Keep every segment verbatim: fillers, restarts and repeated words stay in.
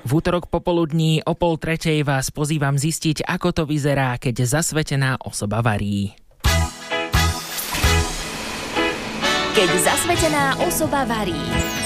V útorok popoludní o pol tretej vás pozývam zistiť, ako to vyzerá, keď zasvetená osoba varí. Keď zasvetená osoba varí.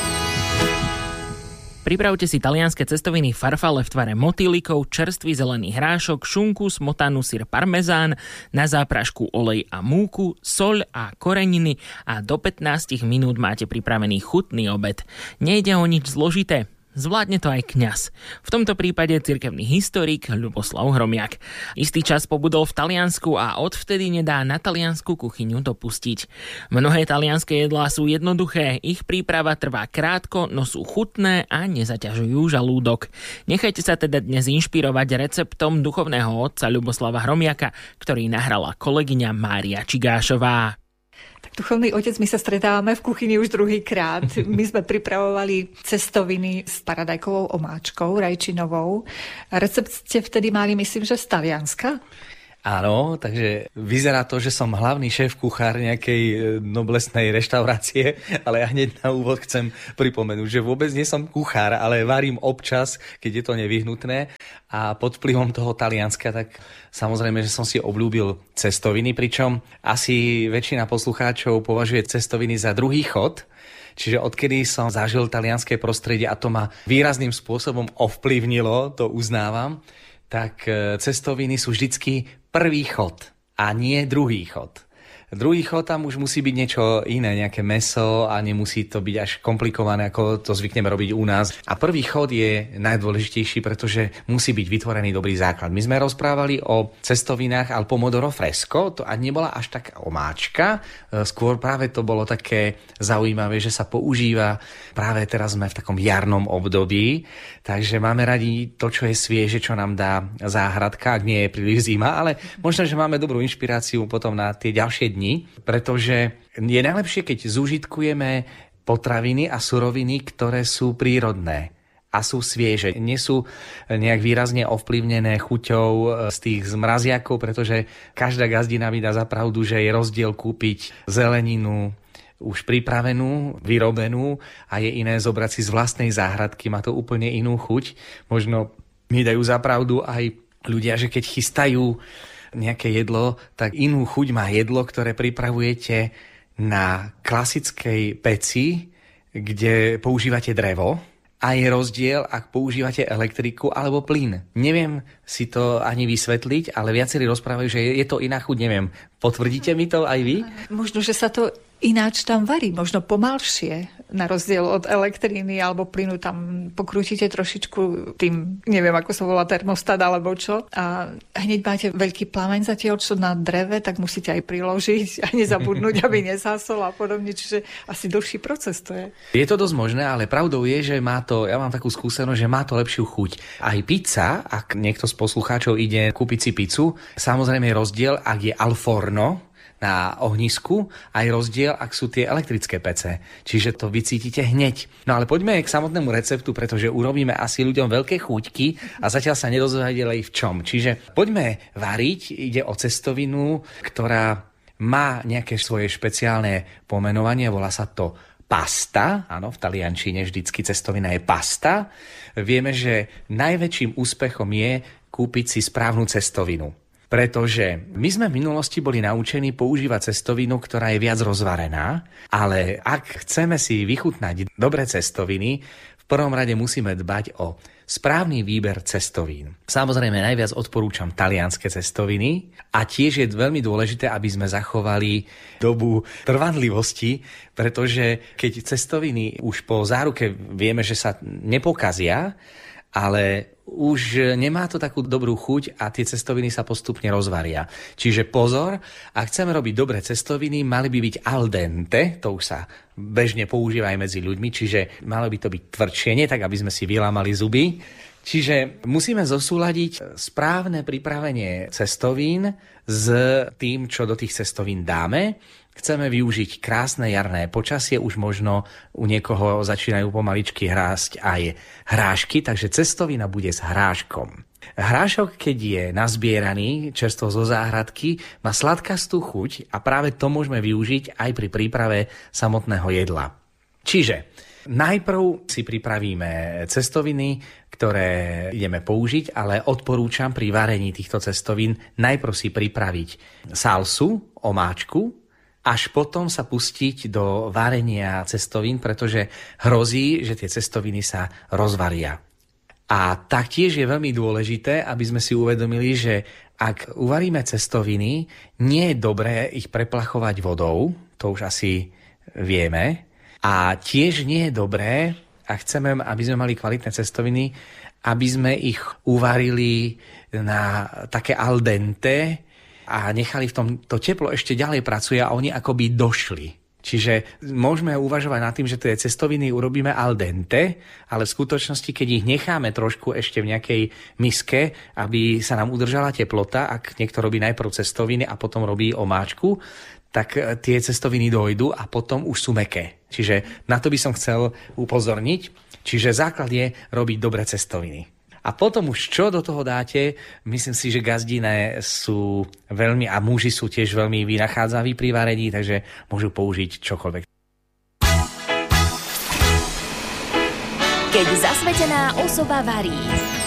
Pripravte si talianske cestoviny farfalle v tvare motýlikov, čerstvý zelený hrášok, šunku, smotanu, syr parmezán, na záprašku olej a múku, soľ a koreniny a do pätnásť minút máte pripravený chutný obed. Nejde o nič zložité. Zvládne to aj kňaz. V tomto prípade cirkevný historik Ľuboslav Hromiak. Istý čas pobudol v Taliansku a odvtedy nedá na taliansku kuchyňu dopustiť. Mnohé talianske jedlá sú jednoduché, ich príprava trvá krátko, no sú chutné a nezaťažujú žalúdok. Nechajte sa teda dnes inšpirovať receptom duchovného otca Ľuboslava Hromiaka, ktorý nahrala kolegyňa Mária Čigášová. Tak duchovný otec, my sa stretávame v kuchyni už druhýkrát. My sme pripravovali cestoviny s paradajkovou omáčkou, rajčinovou. Recept ste vtedy mali, myslím, že z Talianska? Áno, takže vyzerá to, že som hlavný šéf kuchár nejakej noblesnej reštaurácie, ale ja hneď na úvod chcem pripomenúť, že vôbec nie som kuchár, ale varím občas, keď je to nevyhnutné, a pod vplyvom toho Talianska, tak samozrejme, že som si obľúbil cestoviny, pričom asi väčšina poslucháčov považuje cestoviny za druhý chod. Čiže odkedy som zažil talianské prostredie a to ma výrazným spôsobom ovplyvnilo, to uznávam, tak cestoviny sú vždycky prvý chod a nie druhý chod. Druhý chod tam už musí byť niečo iné, nejaké mäso a nemusí to byť až komplikované, ako to zvykneme robiť u nás. A prvý chod je najdôležitejší, pretože musí byť vytvorený dobrý základ. My sme rozprávali o cestovinách al pomodoro fresco, to ani nebola až taká omáčka, skôr práve to bolo také zaujímavé, že sa používa, práve teraz sme v takom jarnom období, takže máme radi to, čo je svieže, čo nám dá záhradka, ak nie je príliš zima, ale možno, že máme dobrú inšpiráciu potom na tie ďalšie dni, pretože je najlepšie, keď zúžitkujeme potraviny a suroviny, ktoré sú prírodné a sú svieže. Nie sú nejak výrazne ovplyvnené chuťou z tých zmraziakov, pretože každá gazdina mi dá za pravdu, že je rozdiel kúpiť zeleninu už pripravenú, vyrobenú a je iné zobrať si z vlastnej záhradky. Má to úplne inú chuť. Možno mi dajú za pravdu aj ľudia, že keď chystajú nejaké jedlo, tak inú chuť má jedlo, ktoré pripravujete na klasickej peci, kde používate drevo, a je rozdiel, ak používate elektriku alebo plyn. Neviem si to ani vysvetliť, ale viacerí rozprávajú, že je to iná chuť, neviem. Potvrdíte mi to aj vy? Možno, že sa to ináč tam varí, možno pomalšie, na rozdiel od elektriny alebo plynu, tam pokrútite trošičku tým, neviem, ako sa volá, termostat alebo čo, a hneď máte veľký plameň, zatiaľ čo na dreve, tak musíte aj priložiť a nezabudnúť, aby nezásol a podobne, čiže asi dlhší proces to je. Je to dosť možné, ale pravdou je, že má to, ja mám takú skúsenosť, že má to lepšiu chuť. Aj pizza, ak niekto z poslucháčov ide kúpiť si pizzu, samozrejme je rozdiel, ak je al forno na ohnisku, aj rozdiel, ak sú tie elektrické pece. Čiže to vycítite hneď. No ale poďme k samotnému receptu, pretože urobíme asi ľuďom veľké chuťky a zatiaľ sa nedozvedeli v čom. Čiže poďme variť. Ide o cestovinu, ktorá má nejaké svoje špeciálne pomenovanie, volá sa to pasta. Áno, v taliančine vždycky cestovina je pasta. Vieme, že najväčším úspechom je kúpiť si správnu cestovinu. Pretože my sme v minulosti boli naučení používať cestovinu, ktorá je viac rozvarená, ale ak chceme si vychutnať dobré cestoviny, v prvom rade musíme dbať o správny výber cestovín. Samozrejme najviac odporúčam talianske cestoviny a tiež je veľmi dôležité, aby sme zachovali dobu trvanlivosti, pretože keď cestoviny už po záruke vieme, že sa nepokazia, ale už nemá to takú dobrú chuť a tie cestoviny sa postupne rozvaria. Čiže pozor, ak chceme robiť dobré cestoviny, mali by byť al dente, to už sa bežne používa aj medzi ľuďmi, čiže malo by to byť tvrdšie, nie tak, aby sme si vylámali zuby. Čiže musíme zosúladiť správne pripravenie cestovín s tým, čo do tých cestovín dáme. Chceme využiť krásne jarné počasie, už možno u niekoho začínajú pomaličky rásť aj hrášky, takže cestovina bude s hráškom. Hrášok, keď je nazbieraný čerstvo zo záhradky, má sladkastú chuť a práve to môžeme využiť aj pri príprave samotného jedla. Čiže Najprv si pripravíme cestoviny, ktoré ideme použiť, ale odporúčam pri varení týchto cestovín najprv si pripraviť salsu, omáčku, až potom sa pustiť do varenia cestovín, pretože hrozí, že tie cestoviny sa rozvaria. A taktiež je veľmi dôležité, aby sme si uvedomili, že ak uvaríme cestoviny, nie je dobré ich preplachovať vodou, to už asi vieme. A tiež nie je dobré, ak chceme, aby sme mali kvalitné cestoviny, aby sme ich uvarili na také al dente a nechali v tom, to teplo ešte ďalej pracuje a oni akoby došli. Čiže môžeme uvažovať nad tým, že tie cestoviny urobíme al dente, ale v skutočnosti, keď ich necháme trošku ešte v nejakej miske, aby sa nám udržala teplota, ak niekto robí najprv cestoviny a potom robí omáčku, tak tie cestoviny dojdu a potom už sú mäkké. Čiže na to by som chcel upozorniť. Čiže základ je robiť dobré cestoviny. A potom už čo do toho dáte, myslím si, že gazdine sú veľmi, a muži sú tiež veľmi vynachádzaví pri varení, takže môžu použiť čokoľvek. Keď zasvetená osoba varí.